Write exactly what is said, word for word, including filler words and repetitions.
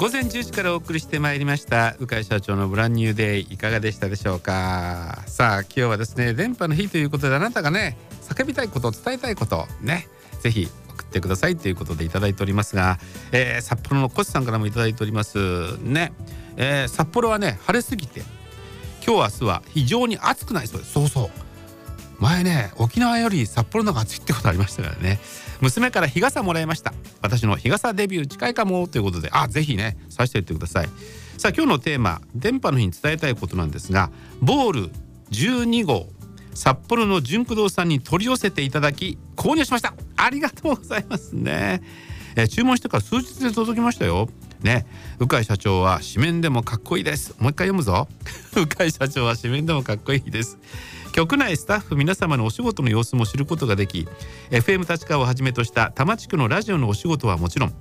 午前じゅうじからお送りしてまいりました鵜飼社長のブランニューデイ、いかがでしたでしょうか。さあ今日はですね電波の日ということで、あなたがね叫びたいこと、伝えたいことね、ぜひ送ってくださいということでいただいておりますが、えー、札幌のコシさんからもいただいておりますね、えー、札幌はね晴れすぎて今日明日は非常に暑くなりそうです。そうそう、前ね沖縄より札幌の方が暑いってことありましたからね。娘から日傘もらいました。私の日傘デビュー近いかもということで、あ、ぜひねさしていってください。さあ今日のテーマ、電波の日に伝えたいことなんですが、ボールじゅうにごう札幌の純駆動さんに取り寄せていただき購入しました。ありがとうございますね、えー、注文してから数日で届きましたよね。鵜飼社長は紙面でもかっこいいです。もう一回読むぞ鵜飼社長は紙面でもかっこいいです。局内スタッフ皆様のお仕事の様子も知ることができ、 エフエム 立川をはじめとした多摩地区のラジオのお仕事はもちろん、